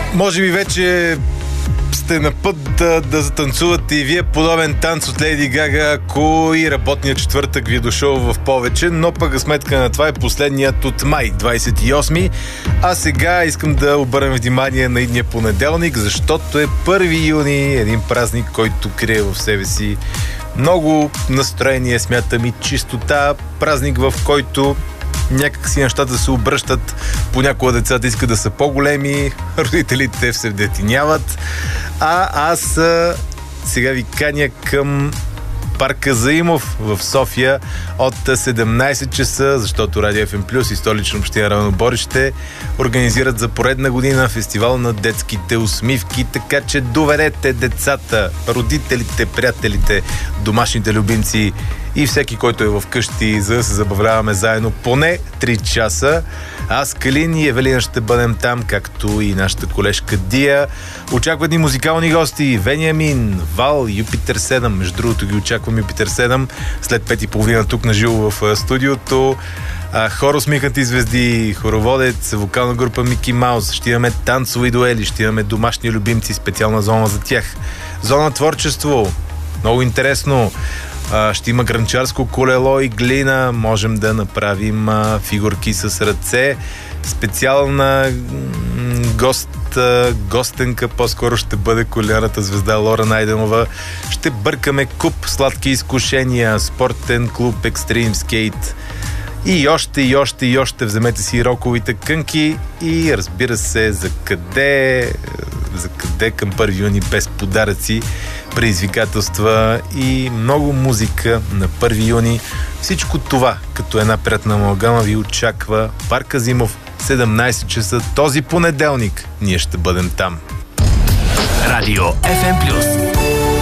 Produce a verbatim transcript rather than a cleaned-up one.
Може би вече сте на път да, да затанцувате и вие подобен танц от Леди Гага, ако и работният четвъртък ви е дошъл в повече, но пък за сметка на това е последният от май, двадесет и осми. А сега искам да обърнем внимание на идния понеделник, защото е първи юни, един празник, който крие в себе си много настроение, смятам, и чистота. Празник, в който някак си нещата се обръщат. Понякога децата искат да са по-големи, родителите се вдетиняват. А аз а, сега ви каня към парка Заимов в София от седемнадесет часа, защото Радио Еф Ем Плюс и Столична община Равноборище организират за поредна година фестивал на детските усмивки, така че доверете децата, родителите, приятелите, домашните любимци и всеки, който е в къщи, за да се забавляваме заедно поне три часа. Аз, Калин и Евелина ще бъдем там, както и нашата колежка Дия. Очакват ни музикални гости: Вениамин, Вал, Юпитер седем. Между другото ги очаквам Юпитер седем след пет и половина тук на живо в студиото. Хор усмихнати звезди, хороводец, вокална група Мики Маус. Ще имаме танцови дуели, ще имаме домашни любимци, специална зона за тях. Зона творчество. Много интересно. Ще има гранчарско колело и глина. Можем да направим а, фигурки с ръце. Специална гост, а, гостенка по-скоро ще бъде коляната звезда Лора Найденова. Ще бъркаме куп сладки изкушения, спортен клуб Екстрим Скейт. И още, и още, и още. Вземете си роковите кънки и разбира се, за къде, за къде към първи юни без подаръци, предизвикателства и много музика на първи юни. Всичко това, като една приятна амалгама, ви очаква парка Зимов, седемнадесет часа този понеделник. Ние ще бъдем там. Радио Еф Ем Плюс.